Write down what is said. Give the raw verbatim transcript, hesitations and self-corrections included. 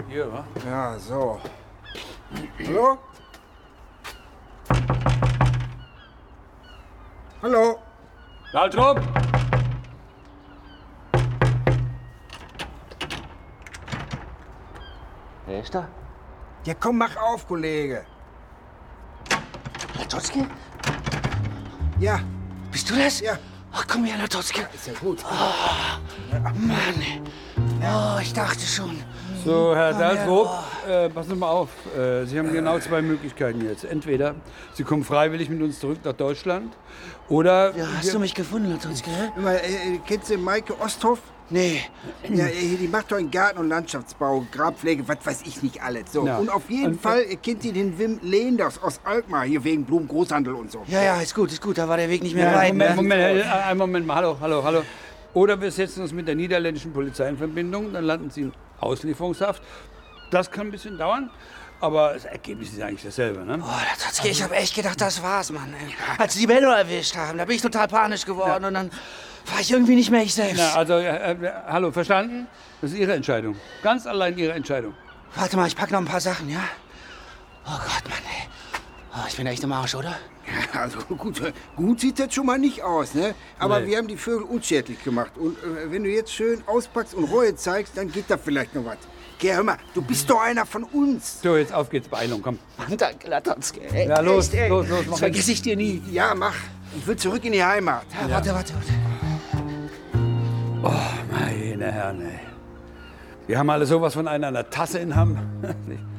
Hier, wa? Ja, so. Hallo? Hallo? Waltrup! Wer ist da? Ja, komm, mach auf, Kollege. Latotzki? Ja, Bist du das? ja. Ach, komm her, Latotzki. Ist ja gut. Mann. Oh, ich dachte schon. So, Herr Daltrup, äh, passen Sie mal auf. Äh, Sie haben genau zwei Möglichkeiten jetzt. Entweder Sie kommen freiwillig mit uns zurück nach Deutschland oder... Ja, hast du mich gefunden, Latotzki? hä? Hör mal, äh, kennst du Maike Osthoff? Nee. Ja, äh, die macht doch einen Garten- und Landschaftsbau, Grabpflege, was weiß ich nicht alles. So. Ja. Und auf jeden Und, Fall äh, kennt ihr den Wim Leenders aus Alkmaar, hier wegen Blumengroßhandel und so. Ja, ja, ist gut, ist gut. Da war der Weg nicht mehr Ja, weit. Moment, ne? Moment, äh, einen Moment mal. Hallo, hallo, hallo. Oder wir setzen uns mit der niederländischen Polizei in Verbindung, dann landen Sie in Auslieferungshaft. Das kann ein bisschen dauern, aber das Ergebnis ist eigentlich dasselbe, ne? Oh, Latotzki, ich hab echt gedacht, das war's, Mann. ey. Als sie die Bello erwischt haben, da bin ich total panisch geworden und dann war ich irgendwie nicht mehr ich selbst. Na, also, äh, äh, hallo, verstanden? Das ist Ihre Entscheidung. Ganz allein Ihre Entscheidung. Warte mal, ich pack noch ein paar Sachen, ja? Oh Gott, Mann, ey. Oh, ich bin echt im Arsch, oder? Ja, also gut, äh, gut sieht das schon mal nicht aus, ne? Aber Nee. wir haben die Vögel unschädlich gemacht. Und äh, wenn du jetzt schön auspackst und Reue zeigst, dann geht da vielleicht noch was. Geh, hör mal, du bist doch einer von uns. So, jetzt auf geht's, Beeilung, komm. Mann, danke, Latotzki. ey. Ja, los, Echt, ey. los, los, mach Das vergesse ich dir nie. Ja, mach. Ich will zurück in die Heimat. Ja, warte, warte, warte. Meine Herren, ey. Wir haben alle sowas von einer, einer Tasse in Hamm.